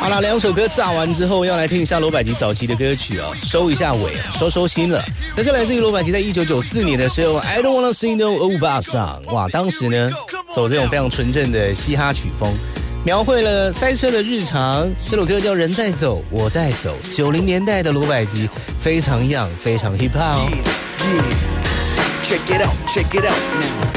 好了，两首歌炸完之后，要来听一下罗百吉早期的歌曲啊，收一下尾，收心了。这是来自于罗百吉在1994年的时候 ，I Don't Wanna See No Old Bar上，哇，当时呢走这种非常纯正的嘻哈曲风，描绘了塞车的日常。这首歌叫《人在走，我在走》，90年代的罗百吉非常 young， 非常 hip hop 哦。 Check it out now.